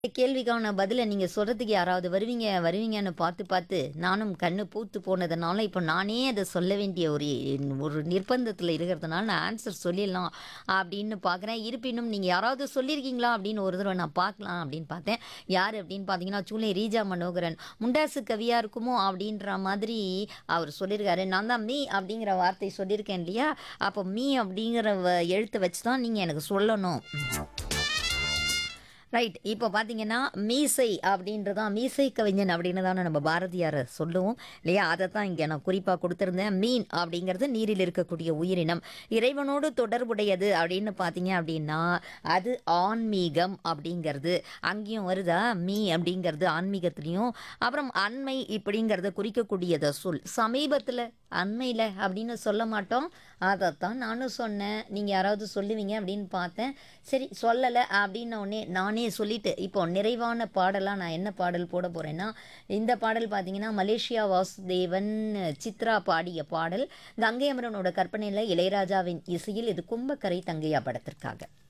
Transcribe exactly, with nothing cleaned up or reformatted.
கேள்விக்கான பதில நீங்க சொல்றதுக்கு யாராவது வருவீங்க வருவீங்கன்னு பார்த்து பார்த்து நானும் கண்ணு பூத்து போனதுனால, இப்போ நானே அத சொல்ல வேண்டிய ஒரு ஒரு நிர்பந்தத்தில இருக்கிறதுனால நான் ஆன்சர் சொல்லிடலாம் அப்படின்னு பார்க்குறேன். இருப்பினும் நீங்க யாராவது சொல்லியிருக்கீங்களா அப்படின்னு ஒரு தடவ நான் பார்க்கலாம் அப்படின்னு பார்த்தேன். யார் அப்படின்னு பார்த்தீங்கன்னா, சூளை ரீஜா மனோகரன். முண்டாசு கவியா இருக்குமோ அப்படின்ற மாதிரி அவர் சொல்லியிருக்காரு. நான் தான் மீ அப்படிங்கிற வார்த்தை சொல்லியிருக்கேன் இல்லையா? அப்போ மீ அப்படிங்கிற வ எழுத்த வச்சு தான் நீங்க எனக்கு சொல்லணும். ரைட். இப்போ பார்த்தீங்கன்னா, மீசை அப்படின்றது தான் மீசை கவிஞன் அப்படின்னு தானே நம்ம பாரதியார சொல்லுவோம் இல்லையா? அதத்தான் இங்க நான் குறிப்பா குடுத்திருந்தேன். மீன் அப்படிங்கிறது நீரில் இருக்கக்கூடிய உயிரினம். இறைவனோடு தொடர்புடையது அப்படின்னு பார்த்தீங்க அப்படின்னா, அது ஆன்மீகம் அப்படிங்கிறது. அங்கேயும் வருதா? மீ அப்படிங்கிறது ஆன்மீகத்திலயும். அப்புறம் அண்மை இப்படிங்கிறத குறிக்கக்கூடியத சொல். சமீபத்தில, அண்மையில அப்படின்னு சொல்ல மாட்டோம். அதத்தான் நானும் சொன்னேன். நீங்க யாராவது சொல்லுவீங்க அப்படின்னு பார்த்தேன். சரி சொல்லல அப்படின்னோனே நானே சொல்லிட்டு, இப்போ நிறைவான பாடலா நான் என்ன பாடல் போட போறேன்னா, இந்த பாடல் பார்த்தீங்கன்னா, மலேசியா வாசுதேவன், சித்ரா பாடிய பாடல். கங்கை அமரனோட கற்பனையில இளையராஜாவின் இசையில் இது கும்பக்கரை தங்கையா படத்திற்காக.